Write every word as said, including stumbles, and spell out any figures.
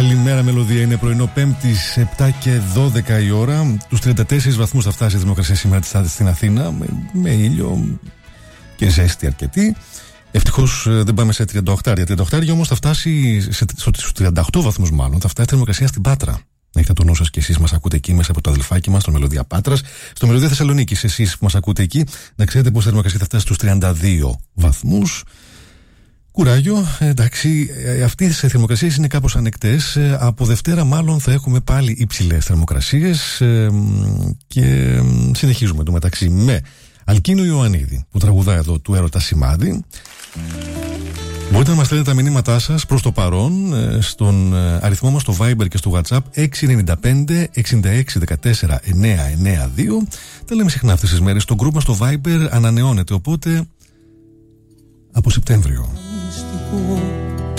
Καλημέρα, μελωδία. Είναι πρωινό Πέμπτης, επτά και δώδεκα η ώρα. Τους τριάντα τέσσερις βαθμούς θα φτάσει η Δημοκρασία σήμερα στην Αθήνα, με, με ήλιο και ζέστη αρκετή. Ευτυχώς δεν πάμε σε τριάντα οκτώ. τριάντα οκτώ όμως θα φτάσει σε, στους τριάντα οκτώ βαθμούς, μάλλον θα φτάσει η Δημοκρασία στην Πάτρα. Να έχετε το νου σας και εσείς μας ακούτε εκεί μέσα από το αδελφάκι μας, στο Μελωδία Πάτρας. Στο Μελωδία Θεσσαλονίκης, εσείς που μας ακούτε εκεί, να ξέρετε πως η Δημοκρασία θα φτάσει στους τριάντα δύο βαθμούς. Κουράγιο, εντάξει, αυτές οι θερμοκρασίες είναι κάπως ανεκτές. Από Δευτέρα μάλλον θα έχουμε πάλι υψηλές θερμοκρασίες και συνεχίζουμε το μεταξύ με Αλκίνο Ιωαννίδη που τραγουδά εδώ του Έρωτα Σημάδι. Μπορείτε να μας στέλνετε τα μηνύματά σας προς το παρόν στον αριθμό μας στο Viber και στο WhatsApp έξι εννιά πέντε εξήντα έξι δεκατέσσερα εννιακόσια ενενήντα δύο. Τα λέμε συχνά αυτές τις μέρες. Το group μας στο Viber ανανεώνεται, οπότε από Σεπτέμβριο.